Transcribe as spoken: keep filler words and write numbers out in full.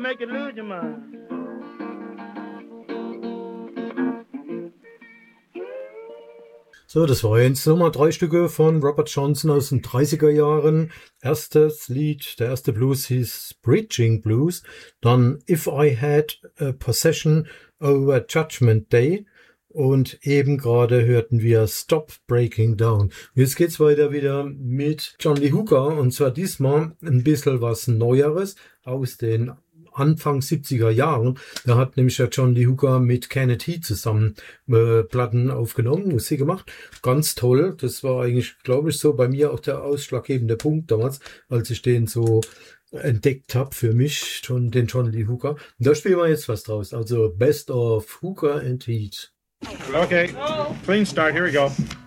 make you lose your mind. So, das war jetzt nochmal drei Stücke von Robert Johnson aus den dreißiger Jahren. Erstes Lied, der erste Blues hieß Bridging Blues. Dann If I Had a Possession Over Judgment Day. Und eben gerade hörten wir Stop Breaking Down. Jetzt geht's weiter wieder mit John Lee Hooker. Und zwar diesmal ein bisschen was Neueres aus den Anfang siebziger Jahren. Da hat nämlich der John Lee Hooker mit Kenneth Heat zusammen äh, Platten aufgenommen, Musik gemacht. Ganz toll. Das war eigentlich, glaube ich, so bei mir auch der ausschlaggebende Punkt damals, als ich den so entdeckt habe für mich, schon den John Lee Hooker. Und da spielen wir jetzt was draus. Also Best of Hooker and Heat. Okay, clean start. Here we go.